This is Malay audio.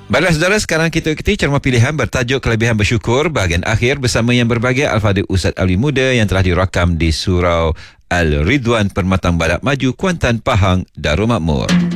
Baiklah saudara, sekarang kita ikuti ceramah pilihan bertajuk Kelebihan Bersyukur bahagian akhir bersama yang berbahagia Al-Fadhil Ustaz Ali Muda yang telah dirakam di Surau Al-Ridwan Permatang Badak Maju, Kuantan, Pahang, Darul Makmur.